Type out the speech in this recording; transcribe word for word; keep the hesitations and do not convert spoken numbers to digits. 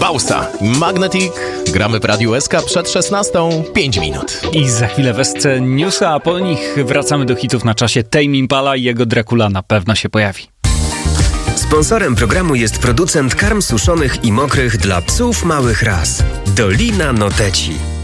Bausa, Magnetic, gramy w Radiu S K przed szesnastą, pięć minut. I za chwilę w S C Newsa, a po nich wracamy do hitów na czasie. Tame Impala i jego Dracula na pewno się pojawi. Sponsorem programu jest producent karm suszonych i mokrych dla psów małych ras. Dolina Noteci.